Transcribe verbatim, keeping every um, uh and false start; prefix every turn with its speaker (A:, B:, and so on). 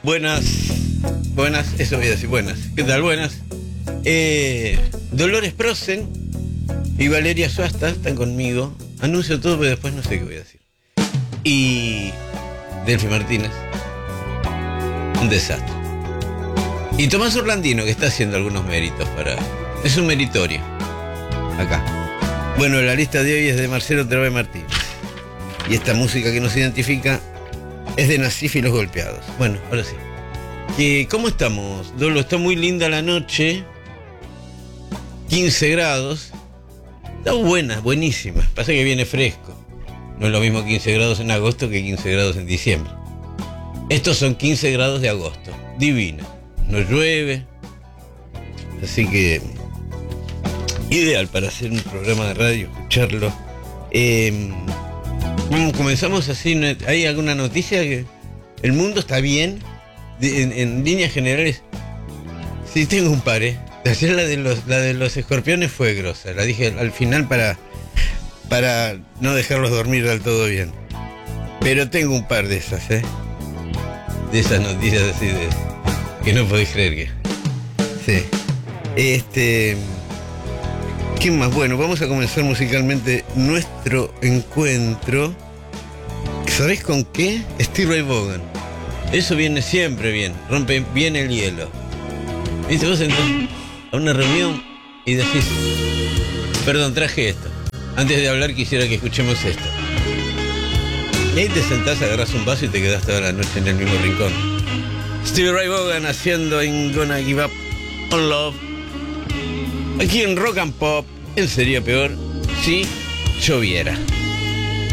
A: Buenas, buenas, eso voy a decir, buenas. ¿Qué tal? Buenas. Eh, Dolores Prosen y Valeria Suasta están conmigo. Anuncio todo, pero después no sé qué voy a decir. Y Delphi Martínez, un desastre. Y Tomás Orlandino, que está haciendo algunos méritos para... Es un meritorio. Acá. Bueno, la lista de hoy es de Marcelo Tervé Martínez. Y esta música que nos identifica es de Nasif y los Golpeados. Bueno, ahora sí. ¿Qué, ¿Cómo estamos, Dolo? Está muy linda la noche. quince grados. Está buena, buenísima. Pasa que viene fresco. No es lo mismo quince grados en agosto que quince grados en diciembre. Estos son quince grados de agosto. Divina. No llueve. Así que... ideal para hacer un programa de radio, escucharlo. Eh, comenzamos así. ¿Hay alguna noticia? Que el mundo está bien? De, en, en líneas generales, sí tengo un par, ¿eh? Ayer la de los, la de los escorpiones fue grosa. La dije al final para, para no dejarlos dormir del todo bien. Pero tengo un par de esas, ¿eh? De esas noticias así de... que no podéis creer que... Sí. Este... ¿Qué más? Bueno, vamos a comenzar musicalmente nuestro encuentro. ¿Sabés con qué? Stevie Ray Vaughan. Eso viene siempre bien, rompe bien el hielo. ¿Viste? Vos entras a una reunión y decís, perdón, traje esto. Antes de hablar quisiera que escuchemos esto. Y ahí te sentás, agarrás un vaso y te quedás toda la noche en el mismo rincón. Stevie Ray Vaughan haciendo I'm Gonna Give Up on Love. Aquí en Rock and Pop, él sería peor si lloviera.